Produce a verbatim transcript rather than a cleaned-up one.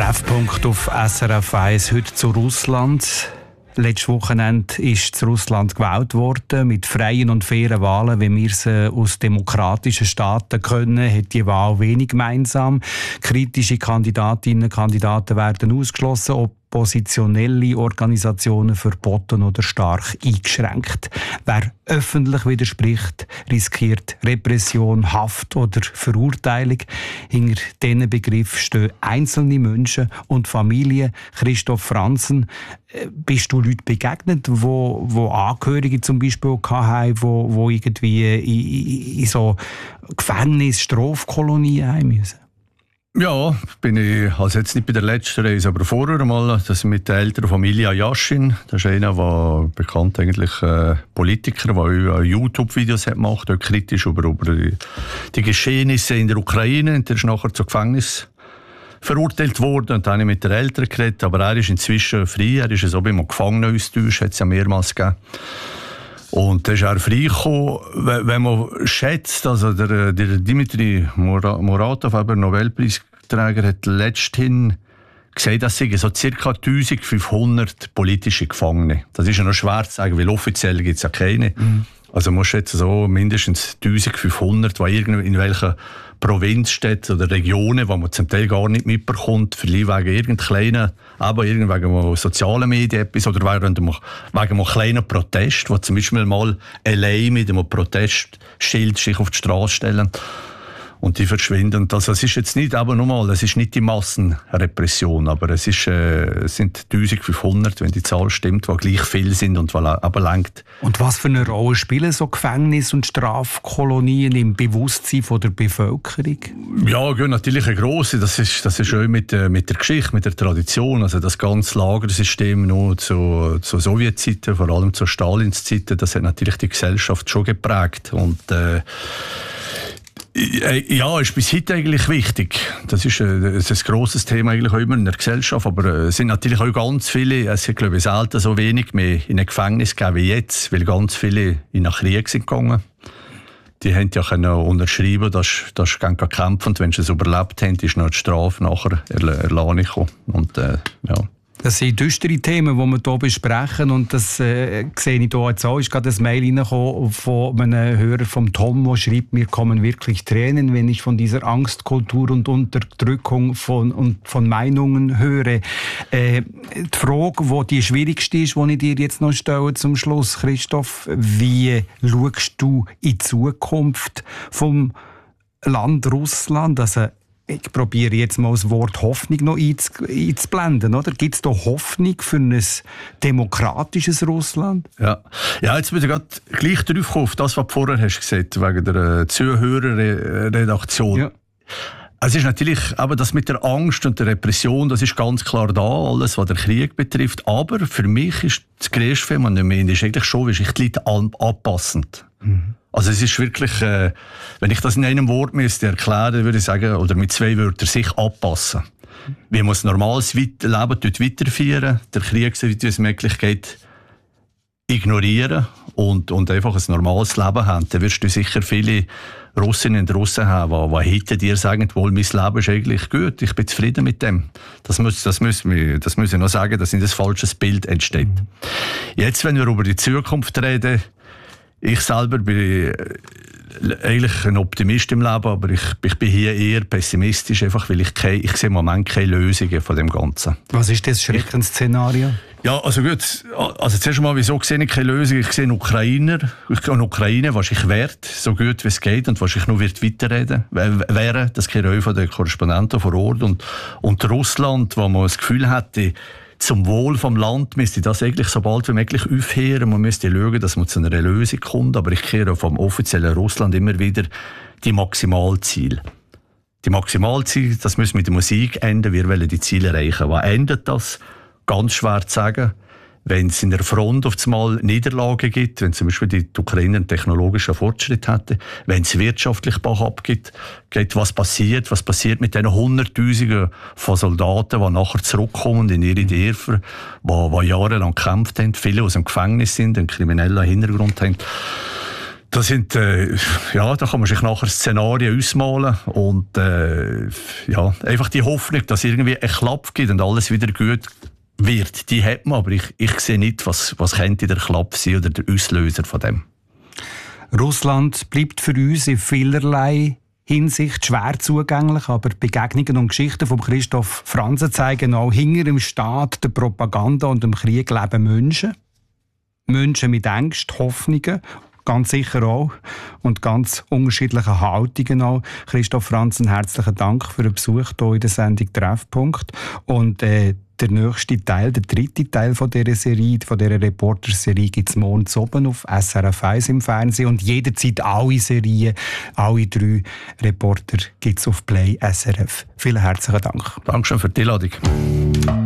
Treffpunkt auf S R F eins heute zu Russland. Letztes Wochenende ist in Russland gewählt worden. Mit freien und fairen Wahlen, wie wir sie aus demokratischen Staaten können, hat die Wahl wenig gemeinsam. Kritische Kandidatinnen und Kandidaten werden ausgeschlossen, oppositionelle Organisationen verboten oder stark eingeschränkt. Wer öffentlich widerspricht, riskiert Repression, Haft oder Verurteilung. Hinter diesen Begriffen stehen einzelne Menschen und Familien. Christoph Franzen, bist du Leuten begegnet, wo, wo Angehörige zum Beispiel hatten, wo, wo irgendwie in, in so Gefängnis, Strafkolonien heim müssen? Ja, bin ich also jetzt nicht bei der letzten Reise, aber vorher mal, das mit der älteren Familie Yashin. Das ist einer, der bekannt eigentlich äh, Politiker, der auch YouTube-Videos hat gemacht, auch kritisch über, über die, die Geschehnisse in der Ukraine. Und der ist nachher zu Gefängnis verurteilt worden und dann habe ich mit den Eltern geredet, aber er ist inzwischen frei. Er ist so beim Gefangenenaustausch, hat es ja mehrmals gegeben. Und dann ist er freigekommen. Wenn man schätzt, also der, der Dmitri Muratov, eben Nobelpreisträger, hat letzthin gesagt, dass es so ca. eintausendfünfhundert politische Gefangene. Das ist ja noch schwer zu sagen, weil offiziell gibt es ja keine. Mhm. Also man schätzt so mindestens eintausendfünfhundert, die in welchen Provinzstädten oder Regionen, wo man zum Teil gar nicht mitbekommt, vielleicht wegen irgendeinen kleinen, aber wegen sozialen Medien etwas oder wegen einem, wegen einem kleinen Protest, wo zum Beispiel mal allein mit einem Protestschild sich auf die Straße stellen und die verschwinden. Also es ist jetzt nicht, aber nochmal, es ist nicht die Massenrepression, aber es, ist, äh, es sind eintausendfünfhundert, wenn die Zahl stimmt, die gleich viel sind und aber lenkt. Und was für eine Rolle spielen so Gefängnis- und Strafkolonien im Bewusstsein von der Bevölkerung? Ja, ja, natürlich eine grosse. Das ist, das ist auch mit, äh, mit der Geschichte, mit der Tradition. Also das ganze Lagersystem noch zu, zu Sowjetzeiten, vor allem zu Stalins Zeiten, das hat natürlich die Gesellschaft schon geprägt. Und äh, ja, ist bis heute eigentlich wichtig. Das ist ein, das ist ein grosses Thema eigentlich auch immer in der Gesellschaft. Aber es sind natürlich auch ganz viele, es sind glaube ich selten so wenig mehr in ein Gefängnis gegeben wie jetzt, weil ganz viele in einen Krieg sind gegangen. Die haben ja können unterschreiben, dass sie kämpfen und wenn sie es überlebt haben, ist noch die Strafe nachher erlassen gekommen. Und äh, ja. Das sind düstere Themen, die wir hier besprechen. Und das äh, sehe ich hier jetzt auch. Es ist gerade ein Mail reingekommen von einem Hörer, vom Tom, der schreibt, mir kommen wirklich Tränen, wenn ich von dieser Angstkultur und Unterdrückung von, und von Meinungen höre. Äh, die Frage, die die schwierigste ist, die ich dir jetzt noch stelle zum Schluss, Christoph, wie schaust du in die Zukunft vom Land Russland? Also, ich probiere jetzt mal das Wort Hoffnung noch einzublenden. Oder? Gibt es da Hoffnung für ein demokratisches Russland? Ja, ja jetzt bin ich gerade gleich darauf gekommen, auf das, was du vorher hast gesagt, wegen der Zuhörerredaktion. Ja. Es ist natürlich, aber das mit der Angst und der Repression, das ist ganz klar da, alles, was den Krieg betrifft. Aber für mich ist das größte Phänomen ist eigentlich schon, wie sich die Leute anpassend. Mhm. Also es ist wirklich, äh, wenn ich das in einem Wort müsste erklären, würde ich sagen, oder mit zwei Wörtern, sich anpassen. Wie man ein normales Leben dort weiterführen, der Krieg, so wie es möglich geht, ignorieren und, und einfach ein normales Leben haben. Dann wirst du sicher viele Russinnen und Russen haben, die, die hinter dir sagen, wohl, mein Leben ist eigentlich gut, ich bin zufrieden mit dem. Das muss, das muss, das muss ich noch sagen, dass nicht ein falsches Bild entsteht. Mhm. Jetzt, wenn wir über die Zukunft reden, ich selber bin eigentlich ein Optimist im Leben, aber ich, ich bin hier eher pessimistisch, einfach weil ich, keine, ich sehe im Moment keine Lösungen von dem Ganzen. Was ist das Schreckensszenario? Ja, also gut, also zuerst einmal, wieso sehe ich keine Lösung? Ich sehe einen Ukrainer, ich sehe eine Ukraine, was ich wert, so gut wie es geht und was ich nur wird weiterreden wäre. Das kenne ich von den Korrespondenten vor Ort. Und, und Russland, wo man das Gefühl hätte, zum Wohl vom Land müsste das eigentlich so bald wie möglich aufhören. Man müsste schauen, dass man zu einer Lösung kommt. Aber ich kehre vom offiziellen Russland immer wieder die Maximalziele. Die Maximalziele, das müssen mit der Musik enden. Wir wollen die Ziele erreichen. Was endet das? Ganz schwer zu sagen. Wenn es in der Front auf einmal Niederlagen gibt, wenn zum Beispiel die Ukrainer einen technologischen Fortschritt hätten, wenn es wirtschaftlich Bach abgeht, geht, was passiert? Was passiert mit den Hunderttausenden von Soldaten, die nachher zurückkommen in ihre Dörfer, die, die jahrelang gekämpft haben, viele aus dem Gefängnis sind, einen kriminellen Hintergrund haben? Da sind, äh, ja, da kann man sich nachher Szenarien ausmalen und äh, ja, einfach die Hoffnung, dass irgendwie ein Klapp gibt und alles wieder gut wird, die hat man, aber ich, ich sehe nicht, was, was könnte der Klapp sein oder der Auslöser von dem. Russland bleibt für uns in vielerlei Hinsicht schwer zugänglich, aber Begegnungen und Geschichten von Christoph Franzen zeigen auch, hinter dem Staat, der Propaganda und dem Krieg leben Menschen. Menschen mit Ängsten, Hoffnungen, ganz sicher auch, und ganz unterschiedliche Haltungen auch. Christoph Franzen, herzlichen Dank für den Besuch hier in der Sendung Treffpunkt. Und äh, der nächste Teil, der dritte Teil von dieser Serie, von dieser Reporter-Serie, gibt es morgen oben auf S R F eins im Fernsehen. Und jederzeit alle Serien, alle drei Reporter gibt es auf Play S R F. Vielen herzlichen Dank. Dankeschön für die Einladung.